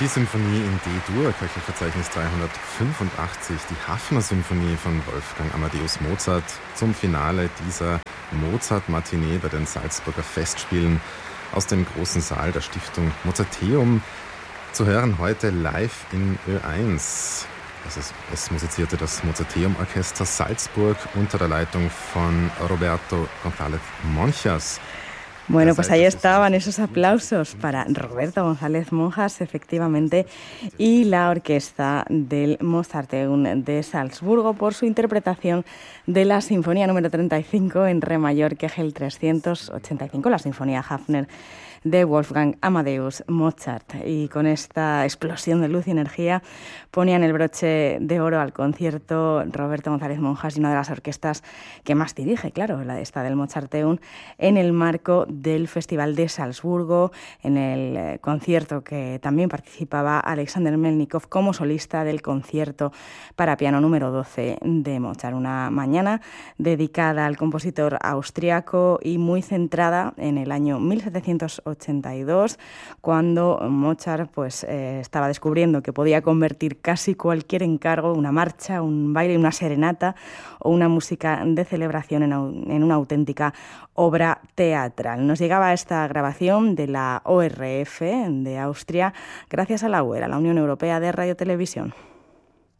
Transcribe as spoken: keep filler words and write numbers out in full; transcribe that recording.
Die Symphonie in D-Dur, Köchelverzeichnis dreihundertfünfundachtzig, die Hafner-Symphonie von Wolfgang Amadeus Mozart zum Finale dieser Mozart-Matinee bei den Salzburger Festspielen aus dem großen Saal der Stiftung Mozarteum. Zu hören heute live in Ö eins. Also es, es musizierte das Mozarteum-Orchester Salzburg unter der Leitung von Roberto González Monjas. Bueno, pues ahí estaban esos aplausos para Roberto González Monjas, efectivamente, y la orquesta del Mozarteum de Salzburgo por su interpretación de la Sinfonía número treinta y cinco en Re mayor, Kegel trescientos ochenta y cinco, la Sinfonía Hafner de Wolfgang Amadeus Mozart. Y con esta explosión de luz y energía ponían el broche de oro al concierto Roberto González Monjas y una de las orquestas que más dirige, claro, la esta del Mozarteum, en el marco del Festival de Salzburgo, en el concierto que también participaba Alexander Melnikov como solista del concierto para piano número doce de Mozart. Una mañana dedicada al compositor austriaco y muy centrada en el año mil setecientos ochenta y dos, cuando Mozart pues, eh, estaba descubriendo que podía convertir casi cualquier encargo, una marcha, un baile, una serenata o una música de celebración en, en una auténtica obra teatral. Nos llegaba esta grabación de la O R F de Austria gracias a la U E R, a la Unión Europea de Radio Televisión.